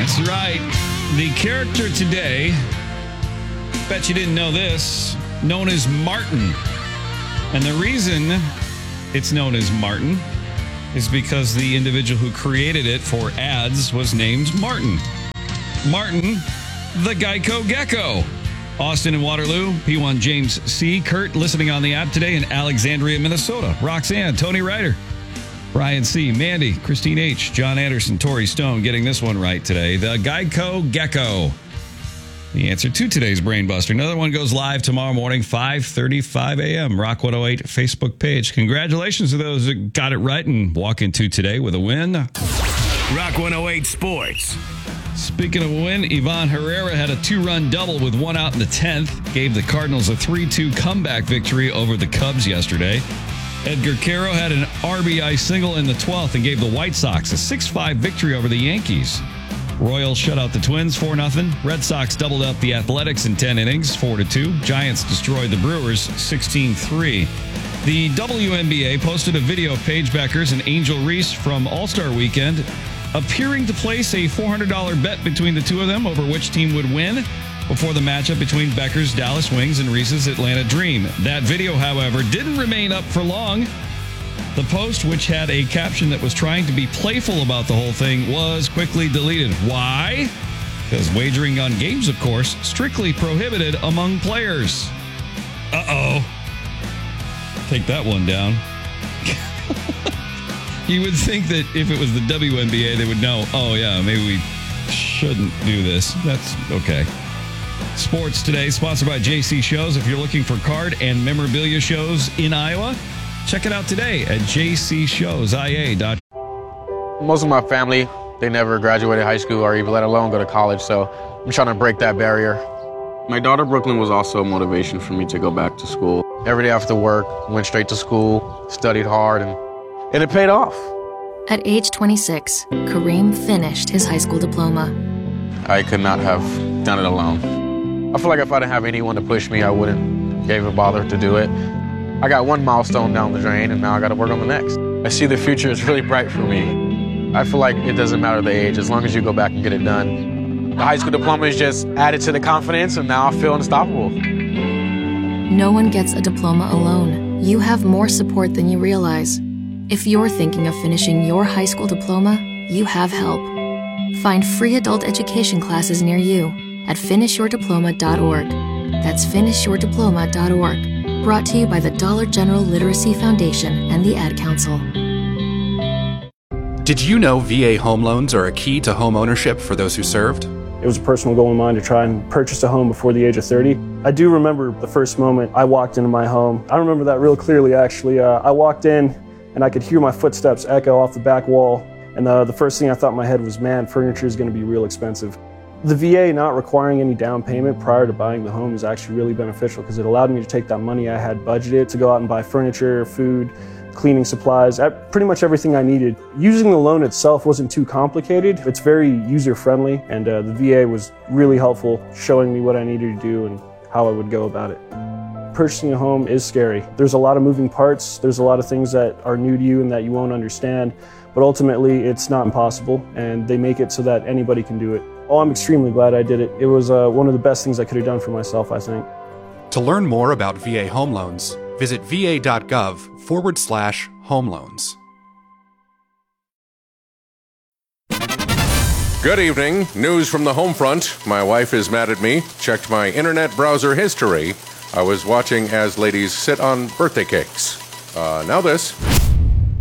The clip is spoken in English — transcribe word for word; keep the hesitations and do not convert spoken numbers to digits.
That's right. The character today, bet you didn't know this, known as Martin. And the reason it's known as Martin is because the individual who created it for ads was named Martin. Martin, the Geico Gecko. Austin and Waterloo, P one James C. Kurt listening on the app today in Alexandria, Minnesota. Roxanne, Tony Ryder, Brian C., Mandy, Christine H., John Anderson, Tori Stone getting this one right today. The Geico Gecko. The answer to today's Brainbuster. Another one goes live tomorrow morning, five thirty-five a.m. Rock one oh eight Facebook page. Congratulations to those that got it right and walk into today with a win. Rock one oh eight Sports. Speaking of a win, Ivan Herrera had a two-run double with one out in the tenth. Gave the Cardinals a three two comeback victory over the Cubs yesterday. Edgar Quero had an R B I single in the twelfth and gave the White Sox a six five victory over the Yankees. Royals shut out the Twins four nothing. Red Sox doubled up the Athletics in ten innings, four to two. Giants destroyed the Brewers sixteen three. The W N B A posted a video of Paige Beckers and Angel Reese from All-Star Weekend appearing to place a four hundred dollars bet between the two of them over which team would win before the matchup between Becker's Dallas Wings and Reese's Atlanta Dream. That video, however, didn't remain up for long. The post, which had a caption that was trying to be playful about the whole thing, was quickly deleted. Why? Because wagering on games, of course, strictly prohibited among players. Uh-oh. Take that one down. You would think that if it was the W N B A, they would know, oh, yeah, maybe we shouldn't do this. That's okay. Sports today, sponsored by J C Shows. If you're looking for card and memorabilia shows in Iowa, check it out today at j c shows i a dot com. Most of my family, they never graduated high school or even let alone go to college, so I'm trying to break that barrier. My daughter, Brooklyn, was also a motivation for me to go back to school. Every day after work, went straight to school, studied hard, and, and it paid off. At age twenty-six, Kareem finished his high school diploma. I could not have done it alone. I feel like if I didn't have anyone to push me, I wouldn't even bother to do it. I got one milestone down the drain, and now I got to work on the next. I see the future is really bright for me. I feel like it doesn't matter the age, as long as you go back and get it done. The high school diploma is just added to the confidence, and now I feel unstoppable. No one gets a diploma alone. You have more support than you realize. If you're thinking of finishing your high school diploma, you have help. Find free adult education classes near you at finish your diploma dot org. That's finish your diploma dot org. Brought to you by the Dollar General Literacy Foundation and the Ad Council. Did you know V A home loans are a key to home ownership for those who served? It was a personal goal of mine to try and purchase a home before the age of thirty. I do remember the first moment I walked into my home. I remember that real clearly, actually. Uh, I walked in and I could hear my footsteps echo off the back wall. And uh, the first thing I thought in my head was, man, furniture is going to be real expensive. The V A not requiring any down payment prior to buying the home is actually really beneficial because it allowed me to take that money I had budgeted to go out and buy furniture, food, cleaning supplies, pretty much everything I needed. Using the loan itself wasn't too complicated. It's very user-friendly, and uh, the V A was really helpful, showing me what I needed to do and how I would go about it. Purchasing a home is scary. There's a lot of moving parts. There's a lot of things that are new to you and that you won't understand, but ultimately it's not impossible, and they make it so that anybody can do it. Oh, I'm extremely glad I did it. It was uh, one of the best things I could have done for myself, I think. To learn more about V A home loans, visit va.gov forward slash home loans. Good evening. News from the home front. My wife is mad at me. Checked my internet browser history. I was watching as ladies sit on birthday cakes. Uh, now this.